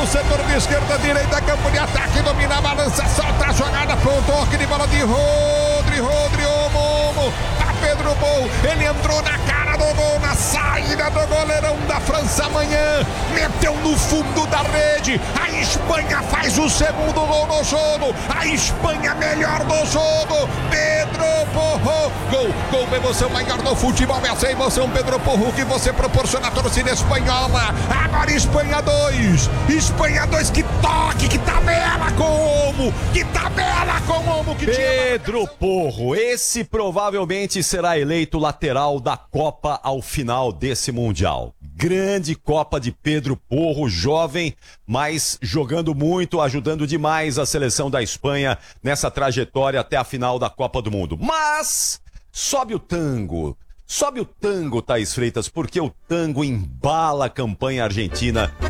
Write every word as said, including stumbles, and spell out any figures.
no setor de esquerda, direita, campo de ataque, domina a balança, solta a jogada, para o toque de bola de Rodri, Rodri, o Momo, a Pedro Bou, ele entrou na cara do gol, na saída do goleirão da França amanhã, meteu no fundo da rede, a Espanha faz o segundo gol no jogo, a Espanha melhor do jogo, Pedro Porro, gol, gol, emoção maior do futebol, essa emoção, Pedro Porro, que você proporciona à torcida espanhola, agora Espanha dois, Espanha dois, que toque, que tabela como, que tabela como, que Pedro Porro, esse provavelmente será eleito lateral da Copa ao final desse Mundial. Grande Copa de Pedro Porro, jovem, mas jogando muito, ajudando demais a seleção da Espanha nessa trajetória até a final da Copa do Mundo. Mas sobe o tango, sobe o tango, Thaís Freitas, porque o tango embala a campanha argentina